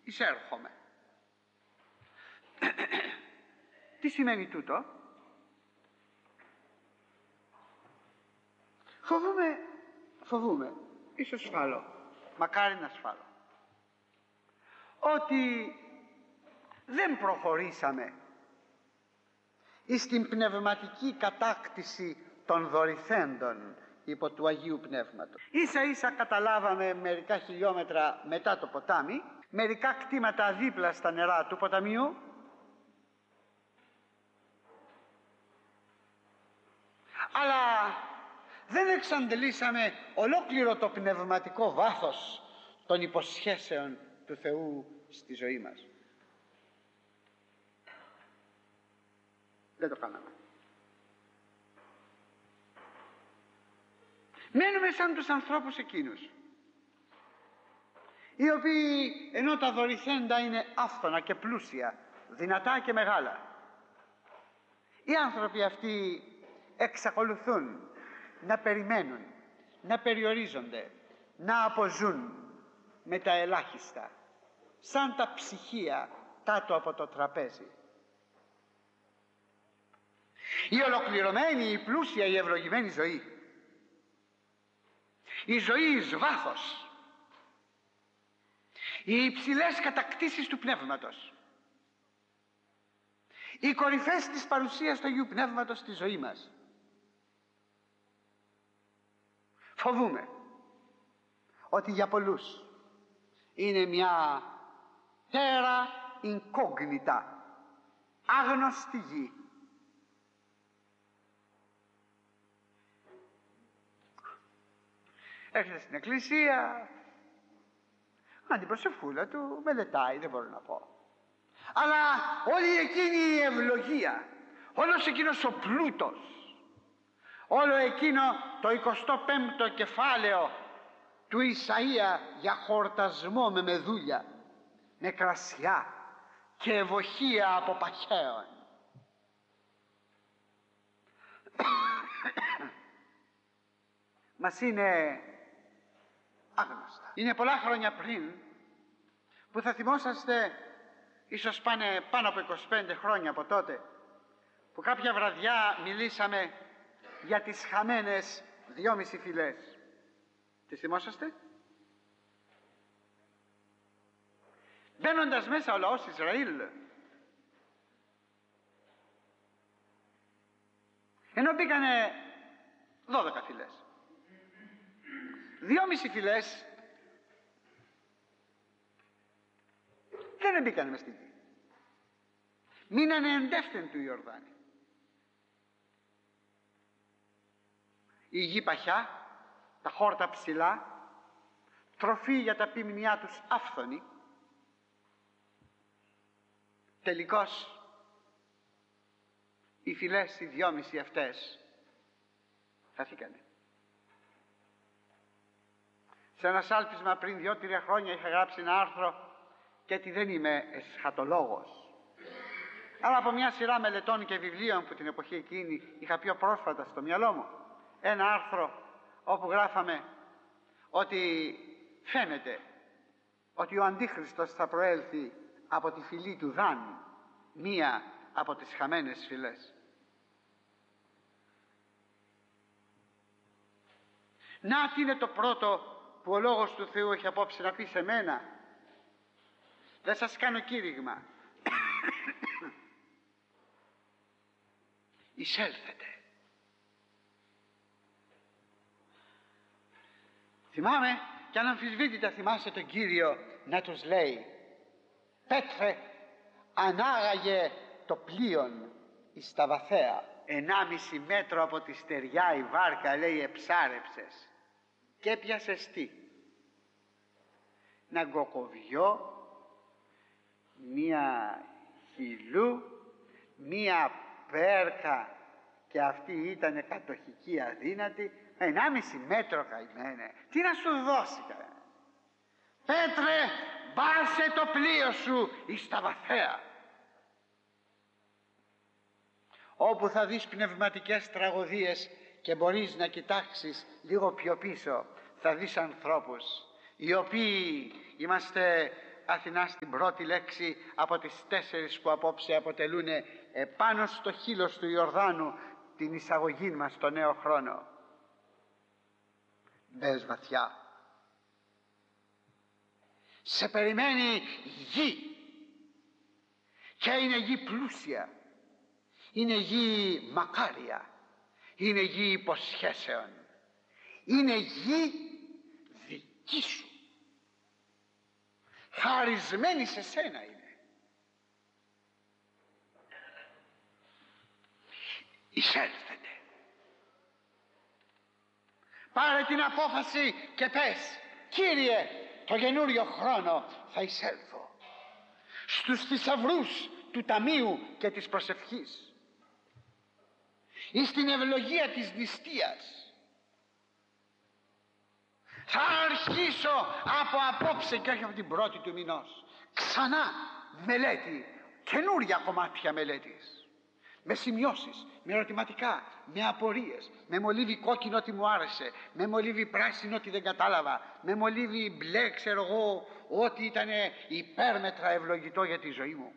εισέρχομαι. Τι σημαίνει τούτο? Φοβούμαι, ίσως σφάλω, μακάρι να σφάλω, ότι δεν προχωρήσαμε εις την πνευματική κατάκτηση των δωρηθέντων υπό του Αγίου Πνεύματος. Ίσα ίσα καταλάβαμε μερικά χιλιόμετρα μετά το ποτάμι, μερικά κτήματα δίπλα στα νερά του ποταμιού, αλλά δεν εξαντλήσαμε ολόκληρο το πνευματικό βάθος των υποσχέσεων του Θεού στη ζωή μας. Δεν το κάναμε. Μένουμε σαν τους ανθρώπους εκείνους, οι οποίοι ενώ τα δωρηθέντα είναι άφθονα και πλούσια, δυνατά και μεγάλα, οι άνθρωποι αυτοί εξακολουθούν να περιμένουν, να περιορίζονται, να αποζούν με τα ελάχιστα, σαν τα ψυχία κάτω από το τραπέζι. Η ολοκληρωμένη, η πλούσια, η ευλογημένη ζωή, η ζωή εις βάθος, οι υψηλές κατακτήσεις του Πνεύματος, οι κορυφές της παρουσίας του Αγίου Πνεύματος στη ζωή μας. Φοβούμαι ότι για πολλούς είναι μια terra incognita, άγνωστη γη. Έρχεται στην εκκλησία, κάνει την προσευχούλα του, μελετάει, δεν μπορώ να πω. Αλλά όλη εκείνη η ευλογία, όλος εκείνος ο πλούτος, όλο εκείνο το 25ο κεφάλαιο του Ισαΐα για χορτασμό με μεδούλια, με κρασιά και ευοχία από παχαίων, μας είναι άγνωστα. Είναι πολλά χρόνια πριν, που θα θυμόσαστε, ίσως πάνε πάνω από 25 χρόνια από τότε, που κάποια βραδιά μιλήσαμε για τις χαμένες 2,5 φυλές. Τις θυμόσαστε? Μπαίνοντας μέσα ο λαός Ισραήλ, ενώ μπήκανε 12 φυλές, 2,5 φυλές δεν μπήκανε μες στη γη. Μείνανε εντεύθυν του Ιορδάνη. Η γη παχιά, τα χόρτα ψηλά, τροφή για τα ποιμνιά τους άφθονη. Τελικώς οι φυλές, οι 2,5 αυτές, χαθήκανε. Σε ένα σάλπισμα πριν 2-3 χρόνια είχα γράψει ένα άρθρο, γιατί δεν είμαι εσχατολόγος, αλλά από μια σειρά μελετών και βιβλίων που την εποχή εκείνη είχα πιο πρόσφατα στο μυαλό μου, ένα άρθρο όπου γράφαμε ότι φαίνεται ότι ο Αντίχριστος θα προέλθει από τη φυλή του Δάν, μία από τις χαμένες φυλές. Να τι είναι το πρώτο που ο Λόγος του Θεού έχει απόψε να πει σε μένα. Δεν σας κάνω κήρυγμα. Εισέλθετε. Θυμάμαι, και αν αμφισβήτητα θυμάσαι τον Κύριο να τους λέει: Πέτρε, ανάγαγε το πλοίον εις τα βαθαία. 1,5 μέτρο από τη στεριά η βάρκα, λέει, εψάρεψες και έπιασες τι? Ένα γκοκοβιό, μία χιλού, μία πέρκα, και αυτή ήταν κατοχική αδύνατη. 1,5 μέτρο, καημένε, τι να σου δώσει, καημένε? Πέτρε, μπάσε το πλοίο σου εις τα βαθαία. Όπου θα δεις πνευματικές τραγωδίες και μπορείς να κοιτάξεις λίγο πιο πίσω, θα δεις ανθρώπους οι οποίοι είμαστε Αθηνά στην πρώτη λέξη από τις 4 που απόψε αποτελούν πάνω στο χείλος του Ιορδάνου την εισαγωγή μας στο νέο χρόνο. Μπες βαθιά. Σε περιμένει γη, και είναι γη πλούσια, είναι γη μακάρια, είναι γη υποσχέσεων, είναι γη δική σου, χαρισμένη σε σένα είναι. Εισέλθετε. Πάρε την απόφαση και πες: Κύριε, το καινούριο χρόνο θα εισέλθω στους θησαυρούς του ταμείου και της προσευχής, εις την ευλογία της νηστείας. Θα αρχίσω από απόψε και όχι από την πρώτη του μηνός ξανά μελέτη, καινούρια κομμάτια μελέτης, με σημειώσεις, με ερωτηματικά, με απορίες, με μολύβι κόκκινο ότι μου άρεσε, με μολύβι πράσινο ότι δεν κατάλαβα, με μολύβι μπλε ξέρω εγώ ότι ήταν υπέρμετρα ευλογητό για τη ζωή μου.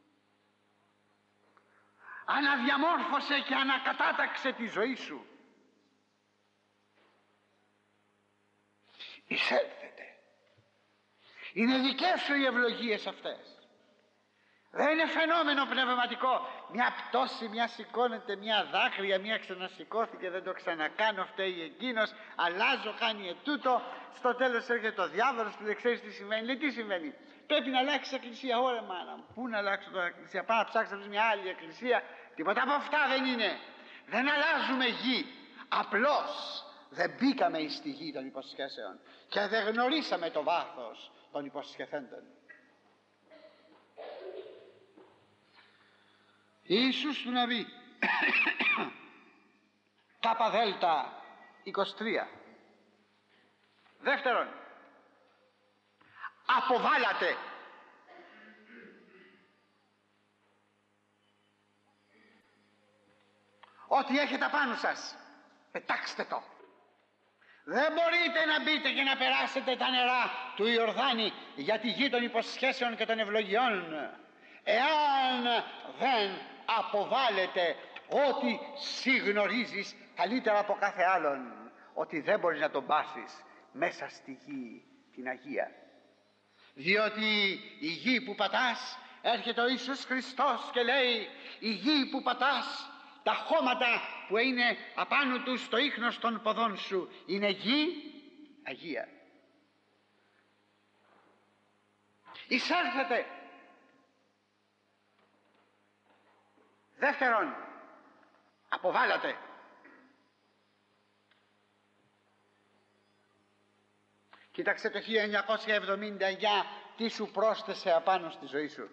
Αναδιαμόρφωσε και ανακατάταξε τη ζωή σου. Εισέλθετε. Είναι δικές σου οι ευλογίες αυτές. Δεν είναι φαινόμενο πνευματικό. Μια πτώση, μια σηκώνεται, μια δάκρυα, μια ξανασηκώθηκε, δεν το ξανακάνω, φταίει εκείνος, αλλάζω, κάνει ετούτο. Στο τέλος έρχεται ο διάβολος που δεν ξέρεις τι συμβαίνει. Λέει, τι συμβαίνει? Πρέπει να αλλάξεις εκκλησία. Ωραία μάνα μου, πού να αλλάξω τώρα εκκλησία? Πάω να ψάξω μια άλλη εκκλησία. Τίποτα από αυτά δεν είναι. Δεν αλλάζουμε γη. Απλώς δεν μπήκαμε εις τη γη των υποσχέσεων και δεν γνωρίσαμε το βάθος των υποσχεθέντων. Ιησούς του Ναβί Κάπα Δέλτα 23. Δεύτερον, αποβάλατε. Ό,τι έχετε απάνω σας, πετάξτε το. Δεν μπορείτε να μπείτε και να περάσετε τα νερά του Ιορδάνη για τη γη των υποσχέσεων και των ευλογιών εάν δεν αποβάλλετε ό,τι συγνωρίζεις καλύτερα από κάθε άλλον ότι δεν μπορείς να τον πάθεις μέσα στη γη την Αγία. Διότι η γη που πατάς, έρχεται ο Ιησούς Χριστός και λέει, η γη που πατάς, τα χώματα που είναι απάνω του στο ίχνος των ποδών σου είναι γη Αγία. Εισέλθετε. Δεύτερον, αποβάλατε. Κοίταξε το 1979 τι σου πρόσθεσε απάνω στη ζωή σου.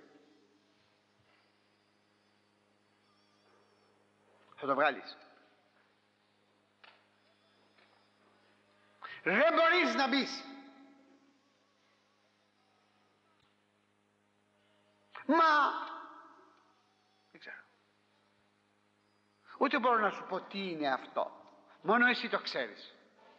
Θα το βγάλεις. Δεν μπορείς να μπεις. Δεν ξέρω. Ούτε μπορώ να σου πω τι είναι αυτό. Μόνο εσύ το ξέρεις.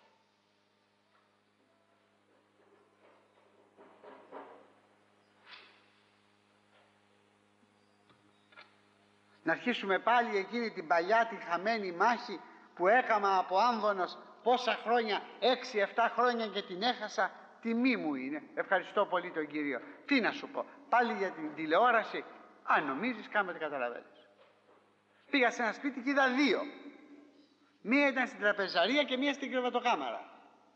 Να αρχίσουμε πάλι εκείνη την παλιά τη χαμένη μάχη που έκαμα από Άμβονος πόσα χρόνια, 6-7 χρόνια και την έχασα. Τιμή μου είναι. Ευχαριστώ πολύ τον Κύριο. Τι να σου πω, πάλι για την τηλεόραση, αν νομίζεις κάμετε καταλαβαίνεις. Πήγα σε ένα σπίτι και είδα δύο. Μία ήταν στην τραπεζαρία και μία στην κρεβατοκάμαρα.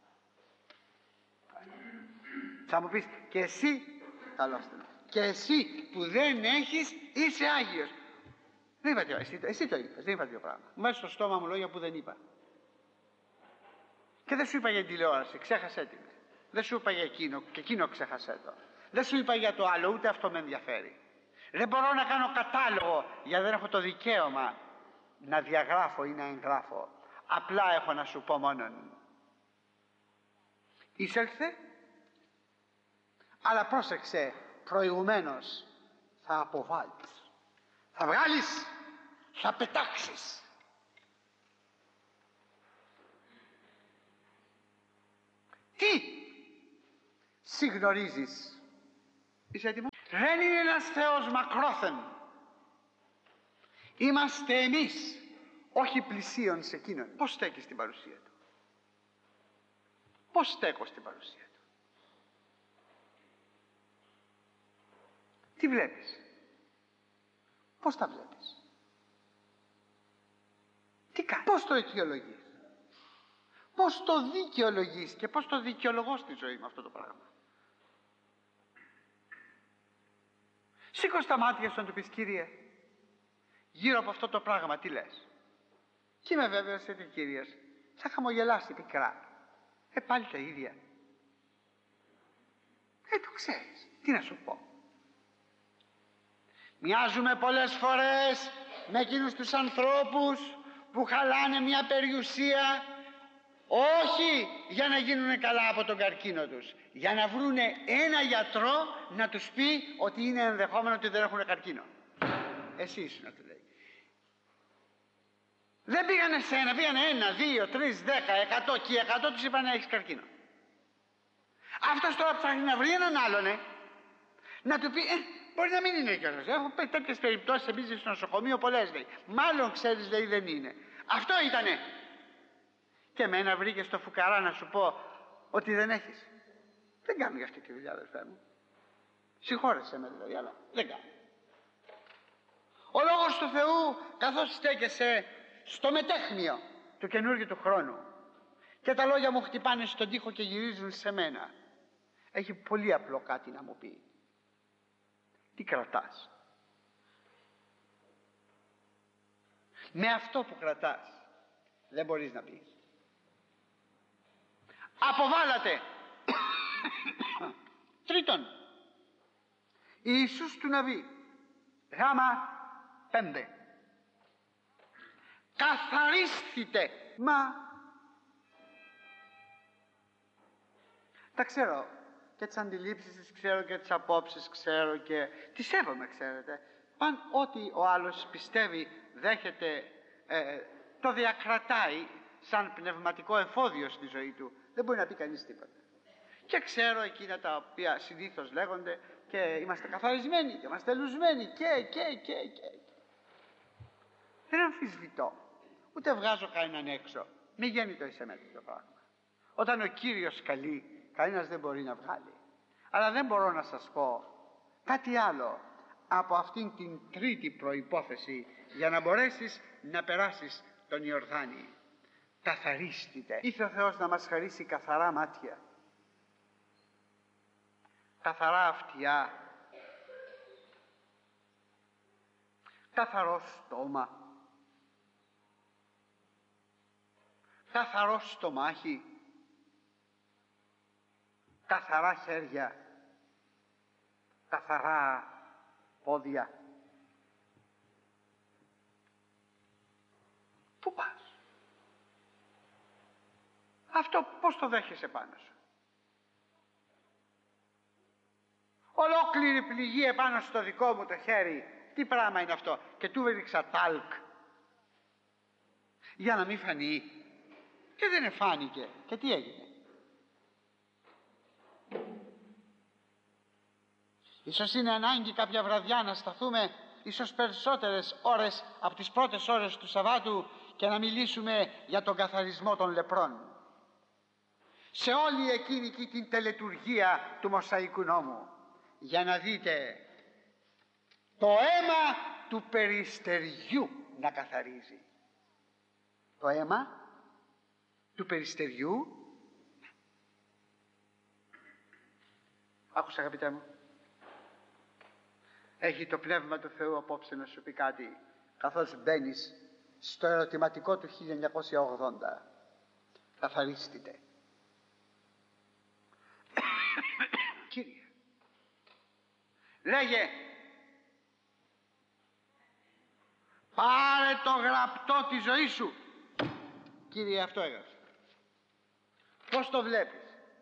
Θα μου πεις, και εσύ, καλώς το, και εσύ που δεν έχεις είσαι Άγιος. Δεν είπα εσύ το είπες, δεν είπα δύο πράγματα. Μου βάζεις στο στόμα μου λόγια που δεν είπα. Και δεν σου είπα για την τηλεόραση, ξέχασέ την. Δεν σου είπα για εκείνο και εκείνο ξέχασέ το. Δεν σου είπα για το άλλο, ούτε αυτό με ενδιαφέρει. Δεν μπορώ να κάνω κατάλογο, γιατί δεν έχω το δικαίωμα να διαγράφω ή να εγγράφω. Απλά έχω να σου πω μόνον. Εισέλθε, αλλά πρόσεξε, προηγουμένως θα αποβάλεις. Θα βγάλεις, θα πετάξεις. Τι συγνωρίζεις Είσαι έτοιμος? Δεν είναι ένας Θεός μακρόθεν. Είμαστε εμείς, όχι πλησίον σε εκείνον. Πώς στέκεις στην παρουσία του? Πώς στέκω στην παρουσία του? Τι βλέπεις? Πώς τα βλέπεις? Τι κάνεις? Πώς το αιτιολογείς? Πώς το δικαιολογείς και πώς το δικαιολογώ στη ζωή μου αυτό το πράγμα? Σήκω στα μάτια σου να του πεις, Κύριε, γύρω από αυτό το πράγμα τι λες? Και είμαι βέβαιος ότι ο Κύριος θα χαμογελάσει πικρά. Πάλι τα ίδια. Το ξέρεις. Τι να σου πω? Μοιάζουμε πολλές φορές με εκείνους τους ανθρώπους που χαλάνε μια περιουσία, όχι για να γίνουν καλά από τον καρκίνο τους, για να βρούνε ένα γιατρό να τους πει ότι είναι ενδεχόμενο ότι δεν έχουν καρκίνο. Εσύ ήσουν να του λέει. Δεν πήγανε σένα, πήγανε 1, 2, 3, 10, 100 και 100 τους είπαν να έχεις καρκίνο. Αυτός τώρα ψάχνει να βρει έναν άλλον, να του πει, μπορεί να μην είναι κιόλας. Έχω τέτοιες περιπτώσεις επίσης στο νοσοκομείο, πολλές λέει. Μάλλον ξέρεις λέει δεν είναι. Αυτό ήτανε. Και εμένα βρήκε στο φουκαρά να σου πω ότι δεν έχεις. Δεν κάνω για αυτή τη δουλειά, αδερφέ μου. Συγχώρεσέ με δηλαδή, αλλά δεν κάνω. Ο λόγος του Θεού, καθώς στέκεσαι στο μετέχμιο του καινούργιου του χρόνου και τα λόγια μου χτυπάνε στον τοίχο και γυρίζουν σε μένα, έχει πολύ απλό κάτι να μου πει. Τι κρατάς? Με αυτό που κρατάς δεν μπορείς να πεις. Αποβάλατε. Τρίτον, Ιησούς του Ναβί, γάμα 5. Καθαρίσθητε. Μα τα ξέρω και τις αντιλήψεις τις ξέρω και τις απόψεις ξέρω και τις σέβομαι, ξέρετε. Παν ό,τι ο άλλος πιστεύει, δέχεται, το διακρατάει σαν πνευματικό εφόδιο στη ζωή του. Δεν μπορεί να πει κανείς τίποτα. Και ξέρω εκείνα τα οποία συνήθως λέγονται και είμαστε καθαρισμένοι και είμαστε λουσμένοι και. Δεν αμφισβητώ, ούτε βγάζω κανέναν έξω. Μη γέννητο είσαι μέσα το πράγμα. Όταν ο Κύριος καλεί, κανένας δεν μπορεί να βγάλει. Αλλά δεν μπορώ να σας πω κάτι άλλο από αυτήν την τρίτη προϋπόθεση για να μπορέσεις να περάσεις τον Ιορδάνη. Καθαρίστητε. Ήθελε ο Θεός να μας χαρίσει καθαρά μάτια, καθαρά αυτιά, καθαρό στόμα, καθαρό στομάχι, καθαρά χέρια, καθαρά πόδια. Πού πας? Αυτό πώς το δέχεσαι πάνω σου? Ολόκληρη πληγή επάνω στο δικό μου το χέρι. Τι πράγμα είναι αυτό? Και του έριξα τάλκ για να μην φανεί. Και δεν εφάνηκε. Και τι έγινε? Ίσως είναι ανάγκη κάποια βραδιά να σταθούμε ίσως περισσότερες ώρες από τις πρώτες ώρες του Σαββάτου και να μιλήσουμε για τον καθαρισμό των λεπρών. Σε όλη εκείνη και την τελετουργία του Μωσαϊκού νόμου, για να δείτε το αίμα του περιστεριού να καθαρίζει. Το αίμα του περιστεριού. Άκουσα αγαπητέ μου, έχει το Πνεύμα του Θεού απόψε να σου πει κάτι καθώς μπαίνεις στο ερωτηματικό του 1980. Καθαρίστητε. Κύριε, λέγε, πάρε το γραπτό τη ζωή σου. Κύριε, αυτό έγραψε. Πώς το βλέπεις?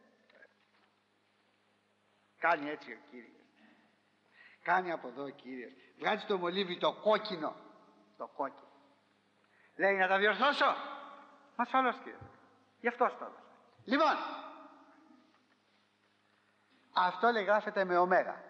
Κάνει έτσι ο Κύριος. Κάνει από εδώ ο Κύριος. Βγάζει το μολύβι το κόκκινο. Το κόκκινο. Λέει να τα διορθώσω. Ασφαλώς Κύριε. Γι' αυτό το έδωσα. Λοιπόν, αυτό λέει γράφεται με ωμέγα.